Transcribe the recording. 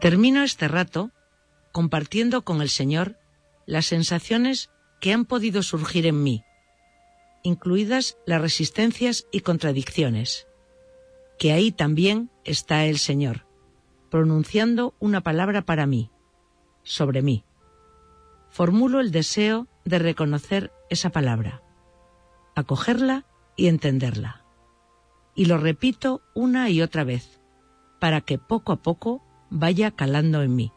Termino este rato compartiendo con el Señor las sensaciones que han podido surgir en mí, incluidas las resistencias y contradicciones, que ahí también está el Señor, pronunciando una palabra para mí, sobre mí. Formulo el deseo de reconocer esa palabra, acogerla y entenderla. Y lo repito una y otra vez, para que poco a poco vaya calando en mí.